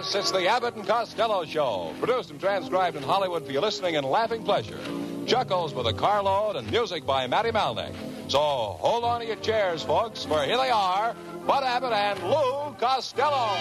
Yes, it's the Abbott and Costello Show, produced and transcribed in Hollywood for your listening and laughing pleasure. Chuckles with a carload and music by Matty Malnick. So hold on to your chairs, folks, for here they are, Bud Abbott and Lou Costello.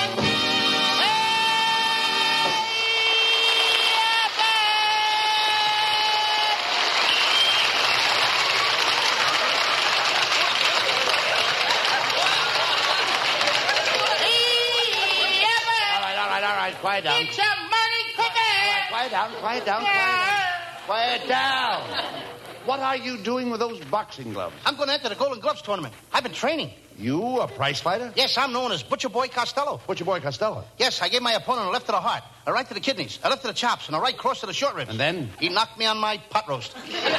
Quiet down. It's a money cookie. Quiet down. Quiet down. What are you doing with those boxing gloves? I'm going to enter the Golden Gloves tournament. I've been training. You, a prize fighter? Yes, I'm known as Butcher Boy Costello. Butcher Boy Costello? Yes, I gave my opponent a left to the heart, a right to the kidneys, a left to the chops, and a right cross to the short ribs. And then? He knocked me on my pot roast.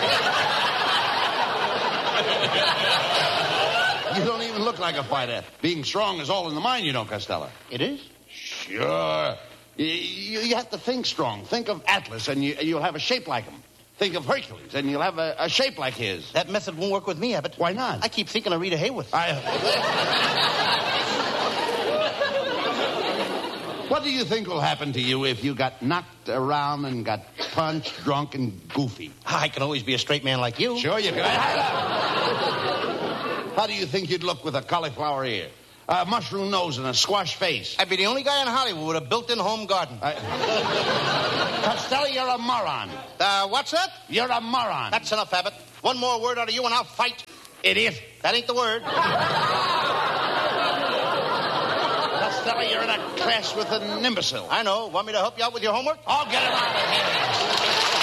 You don't even look like a fighter. Being strong is all in the mind, you know, Costello. It is? Sure. You have to think strong. Think of Atlas, and you'll have a shape like him. Think of Hercules, and you'll have a shape like his. That method won't work with me, Abbott. Why not? I keep thinking of Rita Hayworth. What do you think will happen to you if you got knocked around and got punched, drunk, and goofy? I can always be a straight man like you. Sure you can. How do you think you'd look with a cauliflower ear, a mushroom nose, and a squash face? I'd be the only guy in Hollywood with a built-in home garden. Costello, you're a moron. What's that? You're a moron. That's enough, Abbott. One more word out of you and I'll fight. Idiot. That ain't the word. Costello, you're in a class with an imbecile. I know. Want me to help you out with your homework? Oh, get him out of here.